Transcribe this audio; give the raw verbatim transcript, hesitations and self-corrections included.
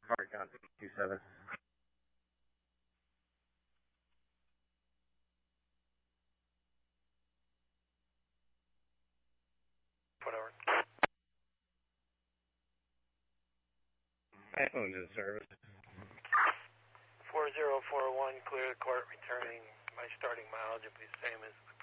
Hard count two seven. Whatever. iPhone into service. four zero four one, clear the court, returning. My starting mileage will be the same as the